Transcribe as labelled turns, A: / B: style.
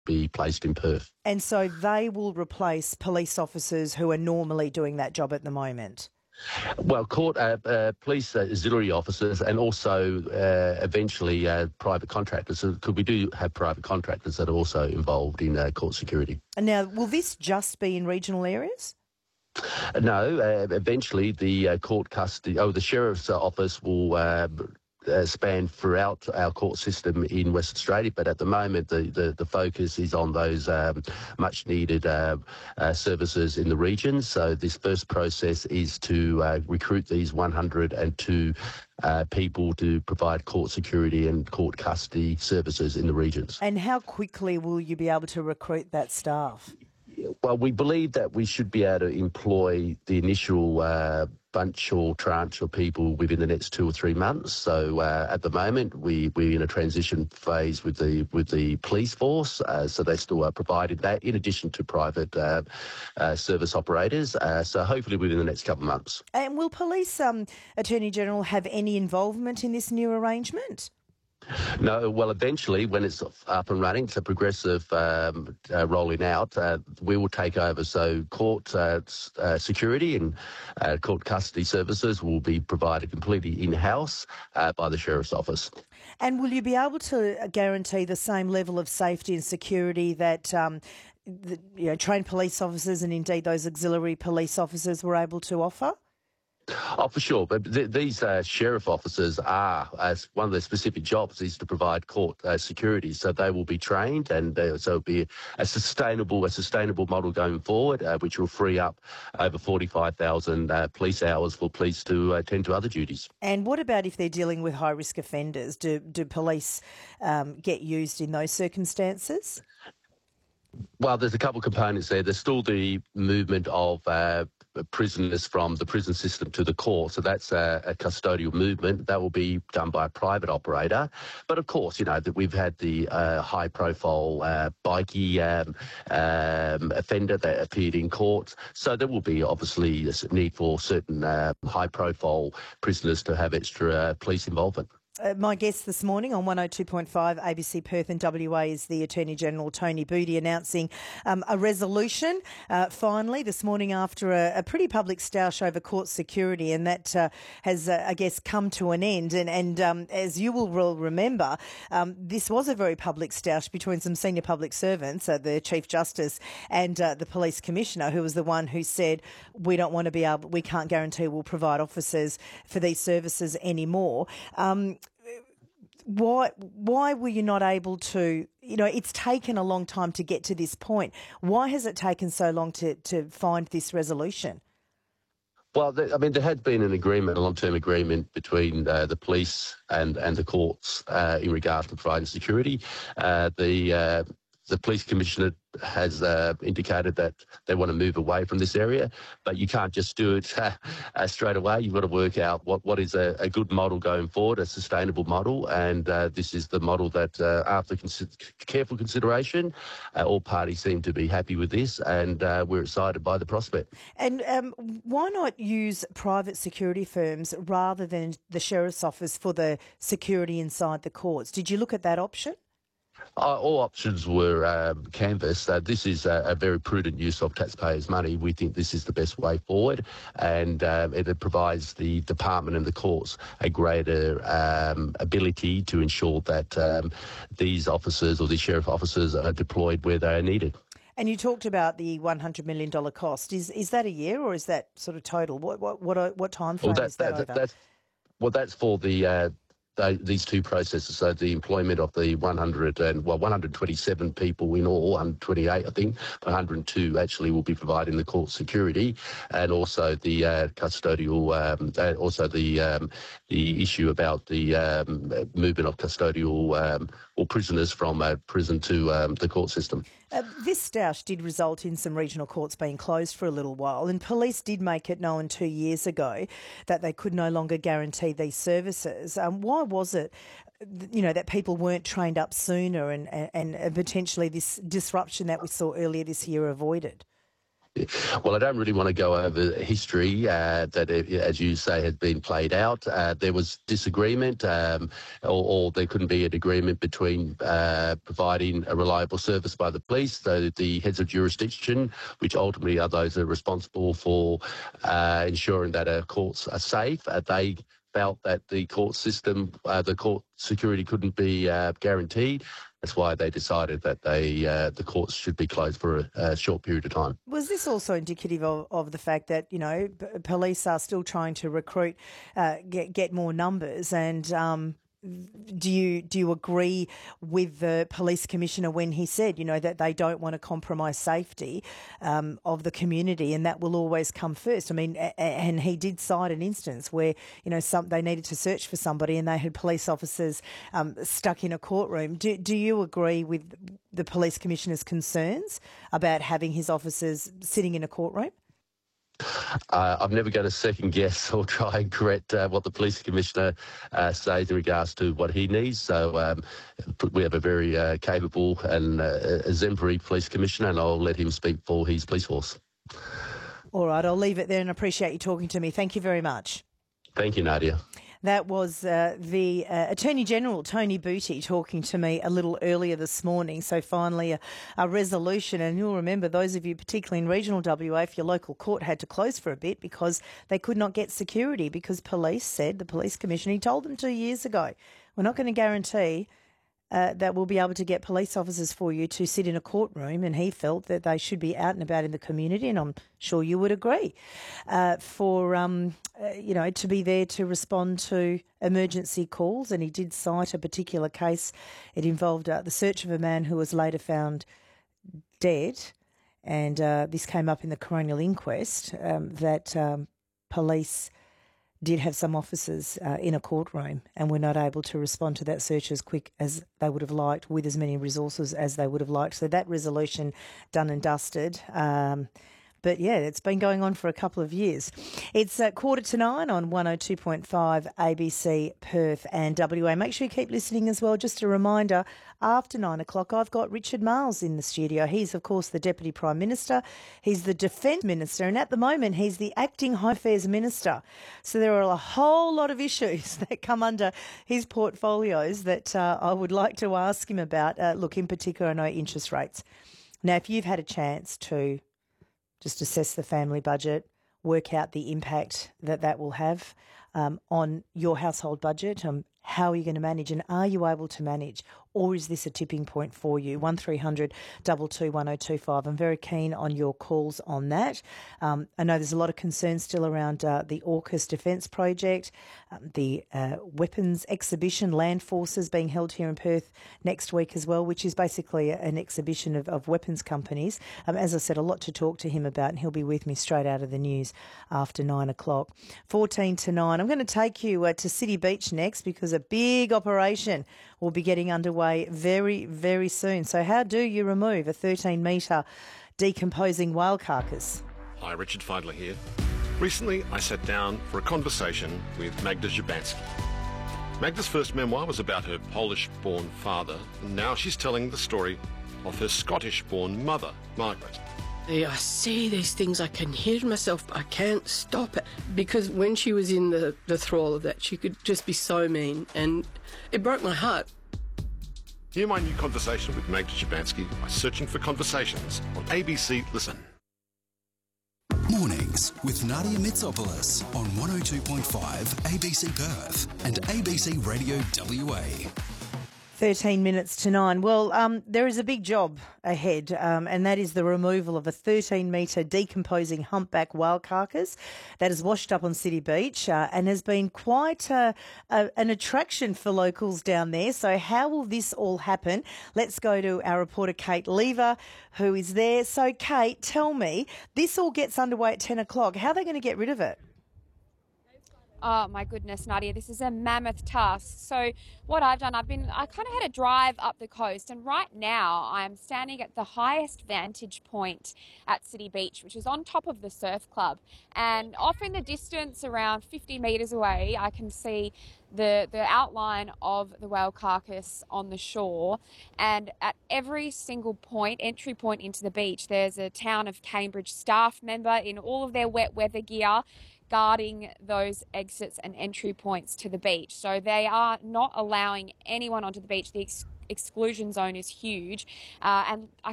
A: be placed in Perth.
B: And so they will replace police officers who are normally doing that job at the moment?
A: Well, police auxiliary officers and also eventually private contractors. So we do have private contractors that are also involved in court security.
B: And now, will this just be in regional areas?
A: No, eventually the court custody, the sheriff's office will span throughout our court system in Western Australia, but at the moment the focus is on those much needed services in the region. So this first process is to recruit these 102 people to provide court security and court custody services in the regions.
B: And how quickly will you be able to recruit that staff?
A: Well, we believe that we should be able to employ the initial bunch or tranche of people within the next 2 or 3 months. So at the moment, we're in a transition phase with the police force. So they still are provided that in addition to private service operators. So hopefully within the next couple of months.
B: And will Police Attorney General have any involvement in this new arrangement?
A: No, well, eventually, when it's up and running, it's a progressive rolling out, we will take over. So court security and court custody services will be provided completely in-house by the Sheriff's Office.
B: And will you be able to guarantee the same level of safety and security that trained police officers and indeed those auxiliary police officers were able to offer?
A: Oh, for sure. But these sheriff officers are, as one of their specific jobs is to provide court security. So they will be trained, and so it'll be a sustainable model going forward, which will free up over 45,000 police hours for police to attend to other duties.
B: And what about if they're dealing with high-risk offenders? Do police get used in those circumstances?
A: Well, there's a couple of components there. There's still the movement of prisoners from the prison system to the court. So that's a custodial movement. That will be done by a private operator. But of course, that we've had the high-profile bikie offender that appeared in court. So there will be obviously a need for certain high-profile prisoners to have extra police involvement.
B: My guest this morning on 102.5 ABC Perth and WA is the Attorney-General Tony Budi announcing a resolution finally this morning after a pretty public stoush over court security, and that has, I guess, come to an end. And as you will remember, this was a very public stoush between some senior public servants, the Chief Justice and the Police Commissioner, who was the one who said, we can't guarantee we'll provide officers for these services anymore. Why were you not able to, it's taken a long time to get to this point. Why has it taken so long to find this resolution?
A: Well, there had been an agreement, a long-term agreement between the police and the courts in regard to providing security. The Police Commissioner has indicated that they want to move away from this area, but you can't just do it straight away. You've got to work out what is a good model going forward, a sustainable model, and this is the model that, after careful consideration, all parties seem to be happy with this, and we're excited by the prospect.
B: And why not use private security firms rather than the Sheriff's Office for the security inside the courts? Did you look at that option?
A: All options were canvassed. This is a very prudent use of taxpayers' money. We think this is the best way forward, and it provides the department and the courts a greater ability to ensure that these officers or these sheriff officers are deployed where they are needed.
B: And you talked about the $100 million cost. Is that a year, or is that sort of total? What time frame is that over?
A: That's for these two processes. So the employment of the 127 people in all, 128 I think, 102 actually will be providing the court security, and also the custodial, also the issue about the movement of custodial or prisoners from prison to the court system.
B: This stoush did result in some regional courts being closed for a little while, and police did make it known 2 years ago that they could no longer guarantee these services. Why was it, that people weren't trained up sooner and potentially this disruption that we saw earlier this year avoided?
A: Well, I don't really want to go over history that, as you say, has been played out. There was disagreement, or there couldn't be an agreement between providing a reliable service by the police, so the heads of jurisdiction, which ultimately are those that are responsible for ensuring that our courts are safe. They felt that the court system, the court security couldn't be guaranteed. That's why they decided that the courts should be closed for a short period of time.
B: Was this also indicative of the fact that, police are still trying to recruit, get more numbers, and do you agree with the police commissioner when he said, that they don't want to compromise safety of the community, and that will always come first? I mean, and he did cite an instance where, they needed to search for somebody and they had police officers stuck in a courtroom. Do you agree with the police commissioner's concerns about having his officers sitting in a courtroom?
A: I'm never going to second guess or try and correct what the police commissioner says in regards to what he needs. So we have a very capable and exemplary police commissioner, and I'll let him speak for his police force.
B: All right, I'll leave it there and appreciate you talking to me. Thank you very much.
A: Thank you, Nadia.
B: That was the Attorney General, Tony Butty, talking to me a little earlier this morning. So finally a resolution, and you'll remember, those of you particularly in regional WA, if your local court had to close for a bit because they could not get security, because police said, the police commissioner, he told them 2 years ago, we're not going to guarantee that we'll be able to get police officers for you to sit in a courtroom, and he felt that they should be out and about in the community, and I'm sure you would agree, to be there to respond to emergency calls. And he did cite a particular case. It involved the search of a man who was later found dead, and this came up in the coronial inquest, that police did have some officers in a courtroom and were not able to respond to that search as quick as they would have liked, with as many resources as they would have liked. So that resolution done and dusted. But yeah, it's been going on for a couple of years. It's 8:45 on 102.5 ABC Perth and WA. Make sure you keep listening as well. Just a reminder, after 9 o'clock, I've got Richard Marles in the studio. He's, of course, the Deputy Prime Minister. He's the Defence Minister, and at the moment, he's the Acting Home Affairs Minister. So there are a whole lot of issues that come under his portfolios that I would like to ask him about. Look, in particular, I know interest rates. Now, if you've had a chance to just assess the family budget, work out the impact that will have on your household budget. How are you going to manage, and are you able to manage, or is this a tipping point for you? 1300 22 1025. I'm very keen on your calls on that. I know there's a lot of concerns still around the AUKUS Defence Project, the weapons exhibition, Land Forces, being held here in Perth next week as well, which is basically an exhibition of weapons companies. As I said, a lot to talk to him about, and he'll be with me straight out of the news after 9 o'clock. 14 to 9. I'm going to take you to City Beach next, because a big operation will be getting underway very, very soon. So how do you remove a 13-metre decomposing whale carcass?
C: Hi, Richard Feidler here. Recently, I sat down for a conversation with Magda Szubanski. Magda's first memoir was about her Polish-born father, and now she's telling the story of her Scottish-born mother, Margaret.
D: I see these things, I can hear myself, but I can't stop it. Because when she was in the thrall of that, she could just be so mean, and it broke my heart.
C: Hear my new conversation with Magda Szubanski by searching for Conversations on ABC Listen.
E: Mornings with Nadia Mitsopoulos on 102.5 ABC Perth and ABC Radio WA.
B: 13 minutes to 9. Well, there is a big job ahead, and that is the removal of a 13-metre decomposing humpback whale carcass that has washed up on City Beach and has been quite an attraction for locals down there. So how will this all happen? Let's go to our reporter Kate Lever, who is there. So, Kate, tell me, this all gets underway at 10 o'clock. How are they going to get rid of it?
F: Oh my goodness, Nadia, this is a mammoth task. So what I've done, I kind of had a drive up the coast, and right now I'm standing at the highest vantage point at City Beach, which is on top of the surf club. And off in the distance, around 50 metres away, I can see the outline of the whale carcass on the shore. And at every single point, entry point into the beach, there's a Town of Cambridge staff member in all of their wet weather gear, guarding those exits and entry points to the beach. So they are not allowing anyone onto the beach. The exclusion zone is huge, and I